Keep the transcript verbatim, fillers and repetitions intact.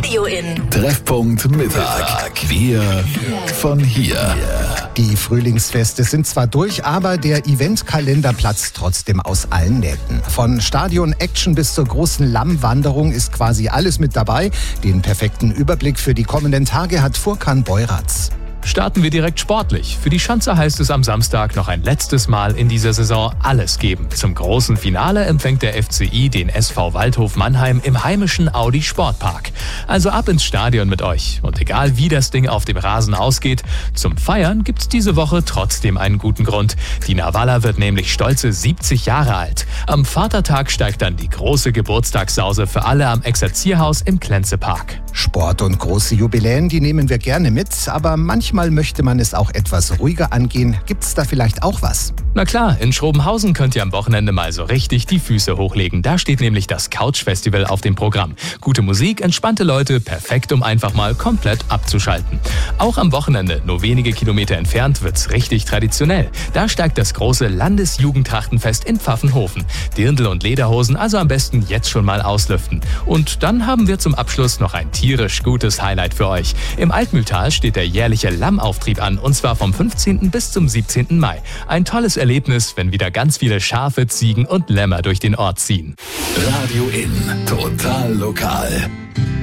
Radio in Treffpunkt Mittag. Wir von hier. Die Frühlingsfeste sind zwar durch, aber der Eventkalender platzt trotzdem aus allen Nähten. Von Stadion-Action bis zur großen Lammwanderung ist quasi alles mit dabei. Den perfekten Überblick für die kommenden Tage hat Furkan Beuratz. Starten wir direkt sportlich. Für die Schanze heißt es am Samstag noch ein letztes Mal in dieser Saison alles geben. Zum großen Finale empfängt der F C I den S V Waldhof Mannheim im heimischen Audi Sportpark. Also ab ins Stadion mit euch. Und egal wie das Ding auf dem Rasen ausgeht, zum Feiern gibt's diese Woche trotzdem einen guten Grund. Die Nawala wird nämlich stolze siebzig Jahre alt. Am Vatertag steigt dann die große Geburtstagssause für alle am Exerzierhaus im Klenze-Park. Sport und große Jubiläen, die nehmen wir gerne mit, aber manchmal möchte man es auch etwas ruhiger angehen. Gibt's da vielleicht auch was? Na klar, in Schrobenhausen könnt ihr am Wochenende mal so richtig die Füße hochlegen. Da steht nämlich das Couch-Festival auf dem Programm. Gute Musik, entspannte Leute, perfekt, um einfach mal komplett abzuschalten. Auch am Wochenende, nur wenige Kilometer entfernt, wird's richtig traditionell. Da steigt das große Landesjugendtrachtenfest in Pfaffenhofen. Dirndl und Lederhosen, also am besten jetzt schon mal auslüften. Und dann haben wir zum Abschluss noch ein tierisch gutes Highlight für euch. Im Altmühltal steht der jährliche Lammauftrieb an, und zwar vom fünfzehnten bis zum siebzehnten Mai. Ein tolles Erlebnis, wenn wieder ganz viele Schafe, Ziegen und Lämmer durch den Ort ziehen. Radio in, total lokal.